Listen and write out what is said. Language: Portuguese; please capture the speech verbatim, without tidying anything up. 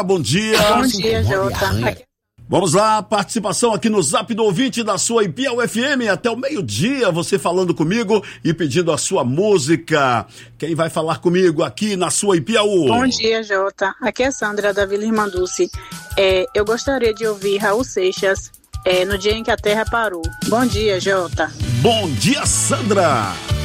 Bom dia. Bom dia, Jota. Vamos lá, participação aqui no Zap do ouvinte da sua Ipiau F M, até o meio-dia, você falando comigo e pedindo a sua música. Quem vai falar comigo aqui na sua Ipiau? Bom dia, Jota. Aqui é Sandra da Vila Irmanduce. É, eu gostaria de ouvir Raul Seixas, é, No Dia em que a Terra Parou. Bom dia, Jota. Bom dia, Sandra.